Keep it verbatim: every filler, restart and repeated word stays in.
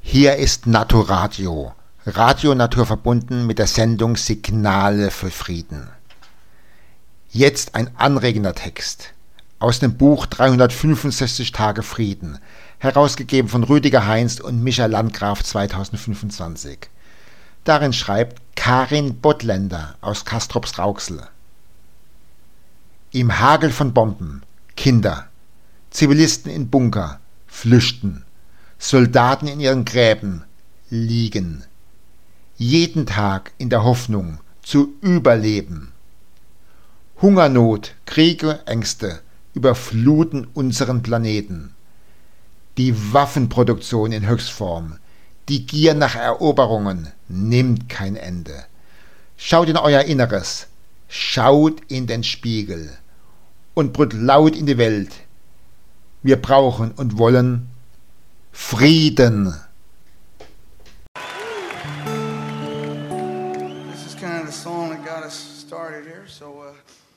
Hier ist Naturadio, Radio Natur verbunden mit der Sendung Signale für Frieden. Jetzt ein anregender Text aus dem Buch dreihundertfünfundsechzig Tage Frieden, herausgegeben von Rüdiger Heinz und Michael Landgraf zweitausendfünfundzwanzig. Darin schreibt Karin Bottländer aus Castrop-Rauxel: Im Hagel von Bomben, Kinder, Zivilisten in Bunker, flüchten, Soldaten in ihren Gräben, liegen, jeden Tag in der Hoffnung zu überleben. Hungernot, Kriege, Ängste überfluten unseren Planeten. Die Waffenproduktion in Höchstform, die Gier nach Eroberungen nimmt kein Ende. Schaut in euer Inneres, schaut in den Spiegel und brüllt laut in die Welt: Wir brauchen und wollen Frieden. This is kind of the song that got us started here, so uh